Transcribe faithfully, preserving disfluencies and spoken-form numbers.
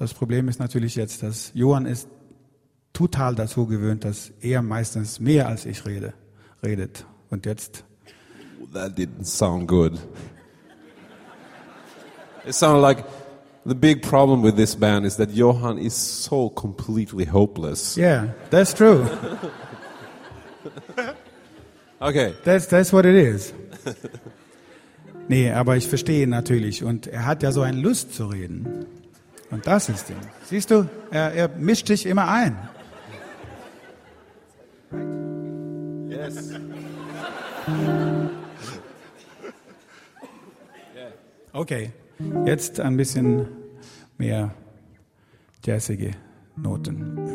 Das Problem ist natürlich jetzt, dass Johann ist total dazu gewöhnt, dass er meistens mehr als ich rede, redet. Und jetzt... That didn't sound good. It sounded like the big problem with this band is that Johan is so completely hopeless. Yeah, that's true. Okay. That's, that's what it is. Nee, aber ich verstehe ihn natürlich. Und er hat ja so eine Lust zu reden. Und das ist es. Siehst du, er, er mischt sich immer ein. Yes. Okay, jetzt ein bisschen mehr jazzige Noten.